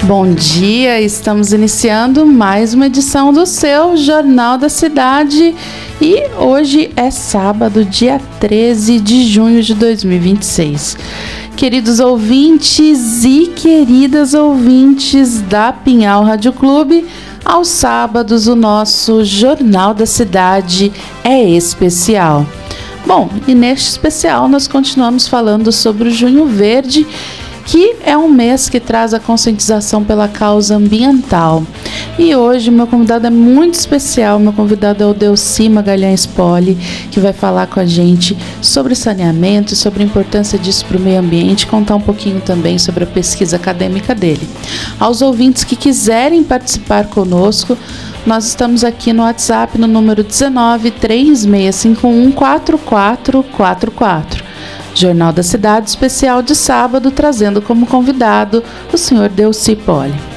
Bom dia, estamos iniciando mais uma edição do seu Jornal da Cidade e hoje é sábado, dia 13 de junho de 2026. Queridos ouvintes e queridas ouvintes da Pinhal Rádio Clube, aos sábados o nosso Jornal da Cidade é especial. Bom, e neste especial nós continuamos falando sobre o Junho Verde, que é um mês que traz a conscientização pela causa ambiental. E hoje meu convidado é muito especial, meu convidado é o Delcy Magalhães Poli, que vai falar com a gente sobre saneamento, sobre a importância disso para o meio ambiente, contar um pouquinho também sobre a pesquisa acadêmica dele. Aos ouvintes que quiserem participar conosco, nós estamos aqui no WhatsApp no número 19 3651 4444. Jornal da Cidade especial de sábado, trazendo como convidado o senhor Delcy Poli.